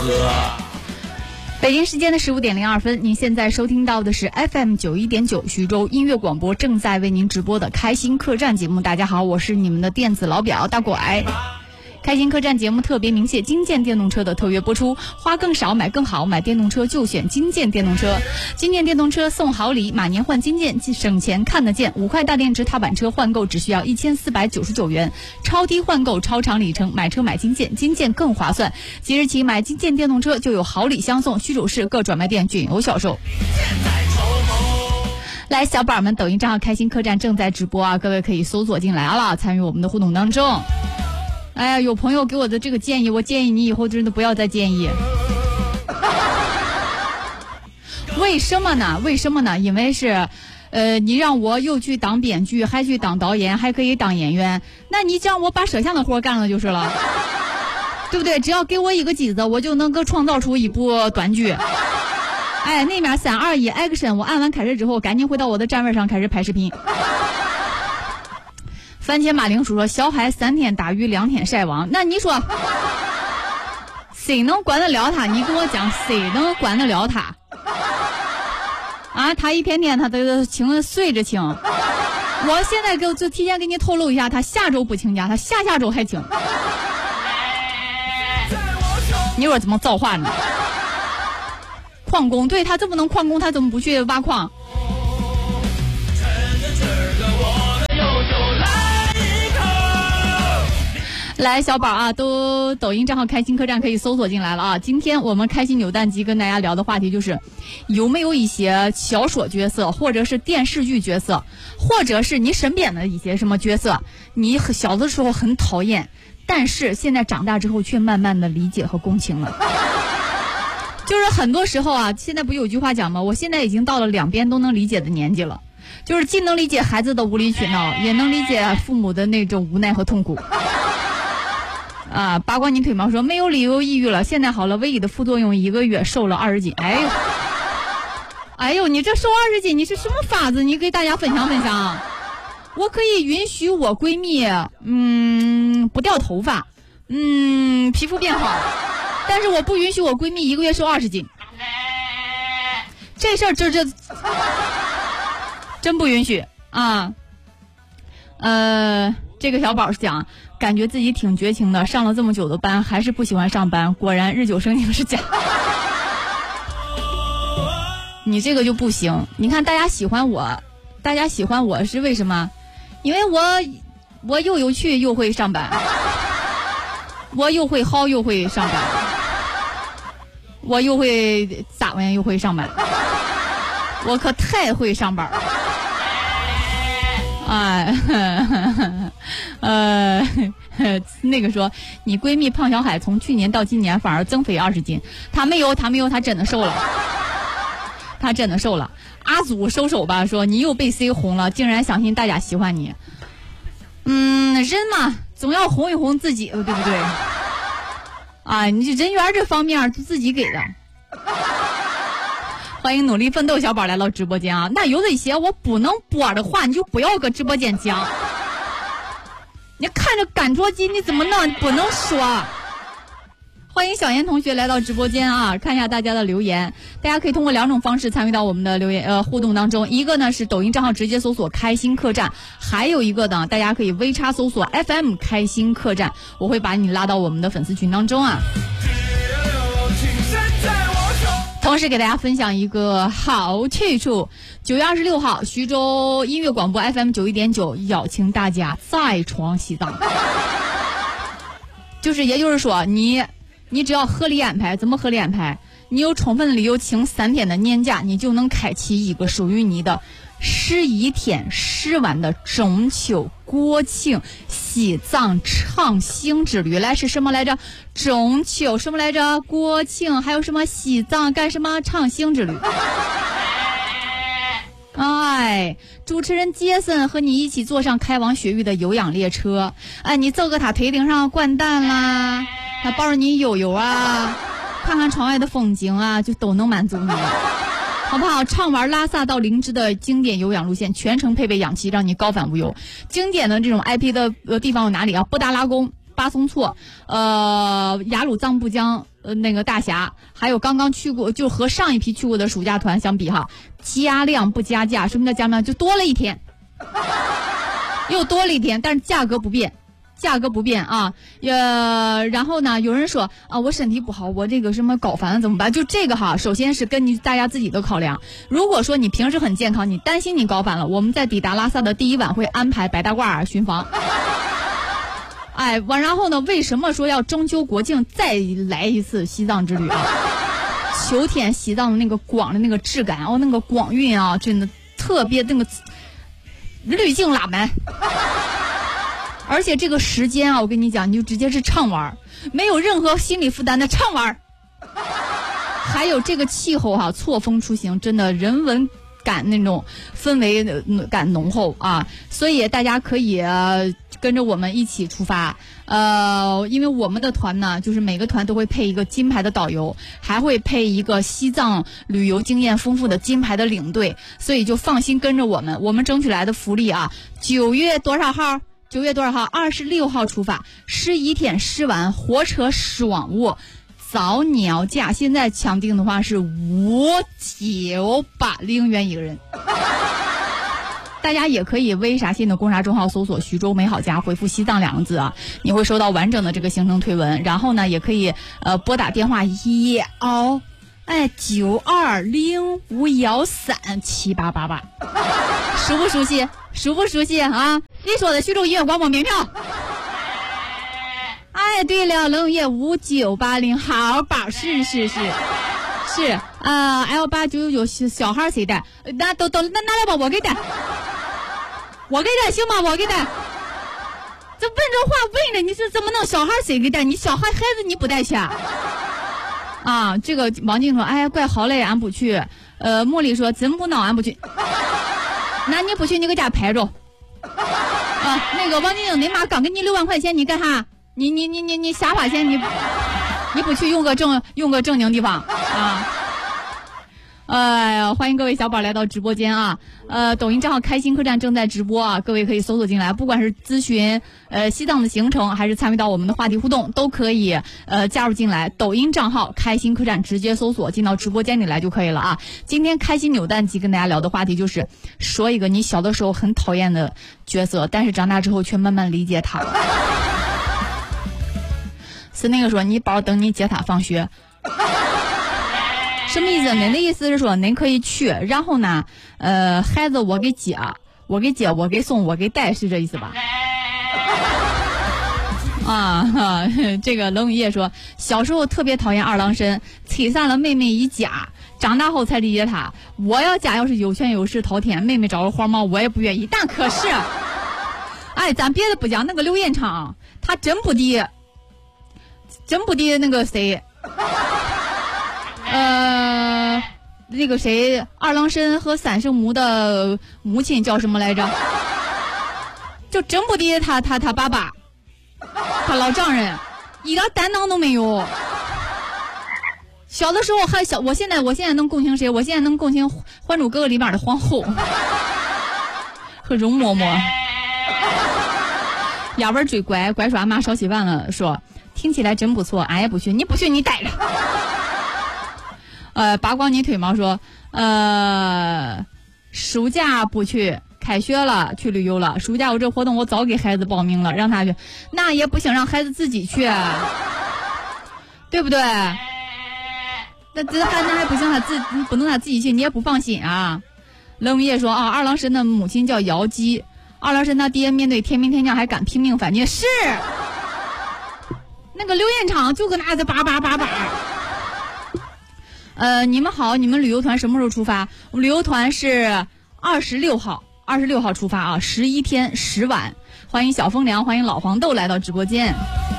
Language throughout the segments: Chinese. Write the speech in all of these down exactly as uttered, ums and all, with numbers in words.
喝。 北京时间的十五点零二分，您现在收听到的是 F M 九一点九徐州音乐广播正在为您直播的开心客栈节目。大家好，我是你们的电子老表大拐。开心客栈节目特别鸣谢金建电动车的特约播出，花更少买更好，买电动车就选金建电动车。金建电动车送好礼，马年换金建，省钱看得见。五块大电池踏板车换购只需要一千四百九十九元，超低换购，超长里程，买车买金建，金建更划算。即日起买金建电动车就有好礼相送，虚主市各转卖店均有销售。来，小宝们，抖音账号开心客栈正在直播啊，各位可以搜索进来了，参与我们的互动当中。哎呀，有朋友给我的这个建议，我建议你以后真的不要再建议。为什么呢？为什么呢？因为是，呃，你让我又去当编剧，还去当导演，还可以当演员，那你叫我把摄像的活干了就是了，对不对？只要给我一个机子，我就能够创造出一部短剧。哎，那面三二一 action， 我按完开始之后，赶紧回到我的站位上开始拍视频。番茄马铃薯说：“小孩三天打鱼两天晒网。”那你说，谁能管得了他？你跟我讲，谁能管得了他？啊，他一天天他都请睡着请。我现在给就提前给你透露一下，他下周不请假，他下下周还请。你说怎么造化呢？矿工，对，他这么能矿工，他怎么不去挖矿？来，小宝啊，都抖音账号开心客栈可以搜索进来了啊。今天我们开心扭蛋机跟大家聊的话题就是，有没有一些小说角色，或者是电视剧角色，或者是你身边的一些什么角色，你小的时候很讨厌，但是现在长大之后却慢慢的理解和共情了。就是很多时候啊，现在不有句话讲吗？我现在已经到了两边都能理解的年纪了，就是既能理解孩子的无理取闹，也能理解父母的那种无奈和痛苦。啊，八卦你腿毛说没有理由抑郁了，现在好了，唯一的副作用一个月瘦了二十斤。哎呦，哎呦，你这瘦二十斤，你是什么法子？你给大家分享分享。我可以允许我闺蜜，嗯，不掉头发，嗯，皮肤变好，但是我不允许我闺蜜一个月瘦二十斤。这事儿这这真不允许啊。呃，这个小宝讲。感觉自己挺绝情的，上了这么久的班还是不喜欢上班，果然日久生情是假。你这个就不行，你看大家喜欢我，大家喜欢我是为什么？因为我我又有趣又会上班，我又会薅又会上班，我又会咋玩又会上班，我可太会上班了。哎，呃，那个说你闺蜜胖小海从去年到今年反而增肥二十斤，她没有，她没有，她真的瘦了，她真的瘦了。阿祖收手吧，说你又被 C 红了，竟然相信大家喜欢你。嗯，人嘛，总要红一红自己，对不对？啊，你人缘这方面是自己给的。欢迎努力奋斗小宝来到直播间啊！那有一些我不能播的话，你就不要搁直播间讲。你看着赶着急，你怎么能不能说？欢迎小严同学来到直播间啊！看一下大家的留言，大家可以通过两种方式参与到我们的留言呃互动当中。一个呢是抖音账号直接搜索开心客栈，还有一个呢大家可以微叉搜索 F M 开心客栈，我会把你拉到我们的粉丝群当中啊。同时给大家分享一个好去处，九月二十六号徐州音乐广播 F M 九一点九邀请大家再闯西藏。就是也就是说你你只要合理安排，怎么合理安排？你有充分的理由请三天的年假，你就能开启一个属于你的十一天十晚的中秋国庆西藏畅行之旅。来是什么来着？中秋什么来着？国庆还有什么西藏干什么畅行之旅？哎，主持人杰森和你一起坐上开往雪域的有氧列车，哎，你坐个他腿顶上灌蛋啦，他抱着你悠悠啊，看看窗外的风景啊，就都能满足你，好不好？畅玩拉萨到林芝的经典有氧路线，全程配备氧气，让你高反无忧。经典的这种 I P 的呃地方有哪里啊？布达拉宫、巴松措、呃雅鲁藏布江、 呃那个大侠，还有刚刚去过，就和上一批去过的暑假团相比哈，加量不加价。什么叫加量？就多了一天，又多了一天，但是价格不变。价格不变啊，呃，然后呢，有人说啊，我身体不好，我这个什么搞烦了怎么办？就这个哈，首先是根据大家自己的考量。如果说你平时很健康，你担心你搞反了，我们在抵达拉萨的第一晚会安排白大褂巡防。哎，完然后呢，为什么说要中秋国庆再来一次西藏之旅啊？秋天西藏的那个广的那个质感，哦，那个广韵啊，真的特别那个滤镜拉满。而且这个时间啊，我跟你讲，你就直接是畅玩，没有任何心理负担的畅玩。还有这个气候哈、啊，错峰出行，真的人文感那种氛围感浓厚啊，所以大家可以、呃、跟着我们一起出发。呃，因为我们的团呢，就是每个团都会配一个金牌的导游，还会配一个西藏旅游经验丰富的金牌的领队，所以就放心跟着我们。我们争取来的福利啊，九月多少号？九月多少号？二十六号出发，十一天十晚，火车爽卧，早鸟价。现在抢订的话是五九八零元一个人。大家也可以微啥信的公啥账号搜索徐州美好家，回复西藏两个字啊，你会收到完整的这个行程推文。然后呢，也可以呃拨打电话一哦哎九二零五幺三七八八八，熟不熟悉？熟不熟悉啊？谁说的？徐州音乐广播免票。哎，对了，冷月五九八零好宝，是是是是啊 ，L 八九九九小孩谁带？那都都那拿来吧，我给带，我给带行吗？我给带。这问这话问着你是怎么弄？小孩谁给带？你小孩孩子你不带去啊？啊，这个王静说，哎，怪好嘞，俺不去。呃，茉莉说，真不闹，俺不去。那你不去，你搁家拍着。啊，那个王静静，你妈刚给你六万块钱，你干啥？你你你你你瞎花钱，你你不去用个正用个正经地方啊？哎呀，欢迎各位小宝来到直播间啊！呃，抖音账号开心客栈正在直播啊，各位可以搜索进来，不管是咨询呃西藏的行程，还是参与到我们的话题互动，都可以呃加入进来。抖音账号开心客栈直接搜索进到直播间里来就可以了啊！今天开心扭蛋机跟大家聊的话题就是说一个你小的时候很讨厌的角色，但是长大之后却慢慢理解他了。是那个说你宝等你接他放学。什么意思？您的意思是说您可以去，然后呢，呃，孩子我给接，我给接，我给送，我给带，是这意思吧？啊哈，这个冷雨夜说，小时候特别讨厌二郎神，拆散了妹妹一家，长大后才理解他。我要家要是有权有势滔天，妹妹找个黄毛我也不愿意。但可是，哎，咱别的不讲，那个刘彦昌他真不敌，真不敌那个谁。呃，那个谁，二郎神和三圣母的母亲叫什么来着？就真不敌他他他爸爸，他老丈人，一点担当都没有。小的时候还小，我现在我现在能共情谁？我现在能共情《还珠格格》里面的皇后和容嬷嬷。压文追乖乖说俺妈烧稀饭了，说听起来真不错，俺也不去，你不去你带着。呃，拔光你腿毛说，呃，暑假不去，开学了去旅游了。暑假我这活动我早给孩子报名了，让他去，那也不行，让孩子自己去，对不对？那这还那还不行，他自不能他自己去，你也不放心啊。冷雨夜说啊，二郎神的母亲叫瑶姬，二郎神他爹面对天兵天将还敢拼命反击，是那个刘彦昌就搁那在叭叭叭叭。呃，你们好，你们旅游团什么时候出发？我们旅游团是二十六号，二十六号出发啊，十一天十晚。欢迎小风凉，欢迎老黄豆来到直播间。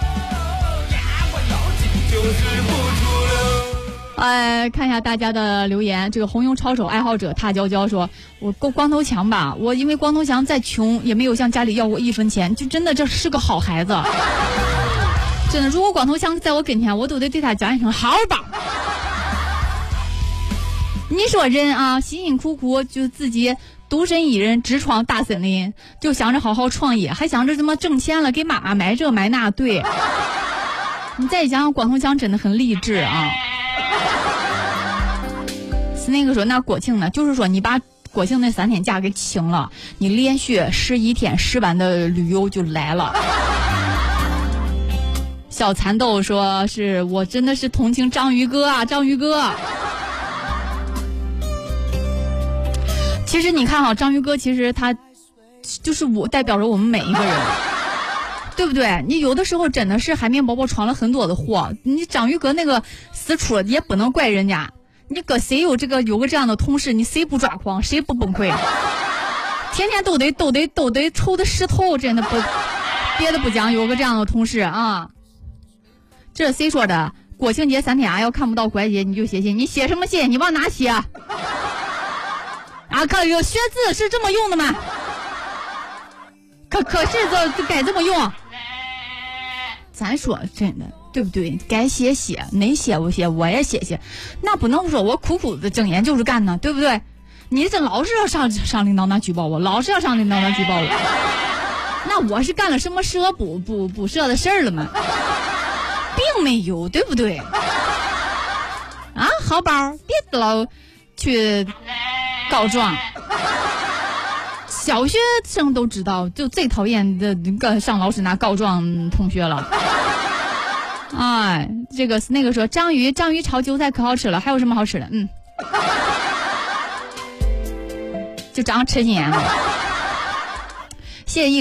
呃，看一下大家的留言，这个红油抄手爱好者踏娇娇说，我够光头强吧？我因为光头强再穷也没有向家里要过一分钱，就真的这是个好孩子。真的，如果光头强在我跟前，我都得对他讲一声好吧。你说人啊，辛辛苦苦就自己独身一人直闯大森林，就想着好好创业，还想着怎么挣钱了给妈妈买这买那，对， 你再想想，广东腔真的很励志啊。是那个说那国庆呢，就是说你把国庆那三天假给请了，你连续十一天十晚的旅游就来了。小蚕豆说是我真的是同情章鱼哥啊，章鱼哥。其实你看哈，章鱼哥其实他就是我代表着我们每一个人，对不对？你有的时候真的是海绵宝宝闯了很多的祸，你章鱼哥那个死出也不能怪人家。你搁谁有这个有个这样的同事，你谁不抓狂，谁不崩溃？天天都得都得都得愁的石头，真的不，别的不讲，有个这样的同事啊。这是谁说的？国庆节三天啊，要看不到国节你就写信，你写什么信？你往哪写？啊，可有学字是这么用的吗？可可是这该这么用。咱说真的。对不对？该写写，哪写不写，我也写写，那不能说我苦苦的睁眼就是干呢，对不对？你这老是要上上领导那举报我，老是要上领导那举报我，那我是干了什么蛇不不不赦的事儿了吗？并没有，对不对？啊，好宝，别老去告状。小学生都知道，就最讨厌的个上老师那告状同学了。哎，这个那个说章鱼章鱼炒韭菜可好吃了，还有什么好吃的？嗯，就长吃心眼了。谢谢一。